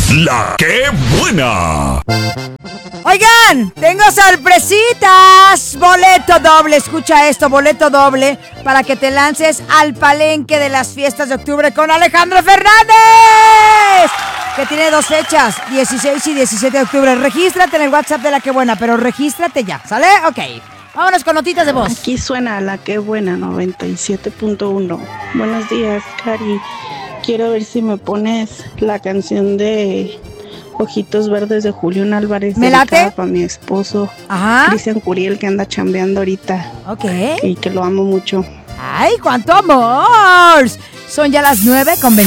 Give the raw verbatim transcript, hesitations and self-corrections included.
La que buena. Oigan, tengo sorpresitas. Boleto doble, escucha esto, boleto doble para que te lances al palenque de las fiestas de octubre con Alejandro Fernández, que tiene dos fechas, dieciséis y diecisiete de octubre. Regístrate en el WhatsApp de La Que Buena, pero regístrate ya, ¿sale? Ok, vámonos con notitas de voz. Aquí suena La Que Buena noventa y siete punto uno. Buenos días, Cari. Quiero ver si me pones la canción de Ojitos Verdes de Julián Álvarez. ¿Me late? Para mi esposo, Ajá. Cristian Curiel, que anda chambeando ahorita. Ok. Y que lo amo mucho. ¡Ay, cuánto amor! Son ya las nueve con veinte.